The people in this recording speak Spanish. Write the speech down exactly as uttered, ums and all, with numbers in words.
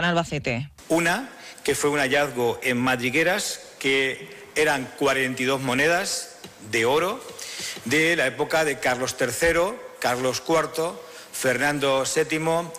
Albacete. Una, que fue un hallazgo en madrigueras, que eran cuarenta y dos monedas de oro de la época de Carlos tercero, Carlos cuarto, Fernando séptimo